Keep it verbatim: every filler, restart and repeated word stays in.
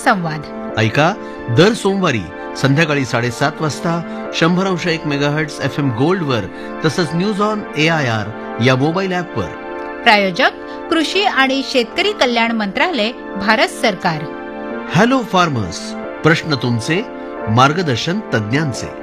संवाद ऐका दर सोमवारी संध्याकाळी साडेसात वाजता शंभर अंश एक मेगाहर्ट्झ एफ एम गोल्ड वर, तसंच news on A I R या मोबाईल ऍप वर. प्रायोजक कृषी आणि शेतकरी कल्याण मंत्रालय, भारत सरकार. हॅलो फार्मर्स, प्रश्न तुमचे, मार्गदर्शन तज्ञांचे.